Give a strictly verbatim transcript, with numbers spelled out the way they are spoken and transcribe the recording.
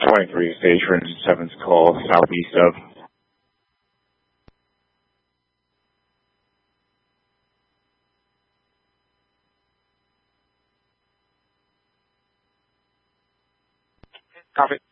twenty-three, stage for engine seven's call, southeast of. Copy.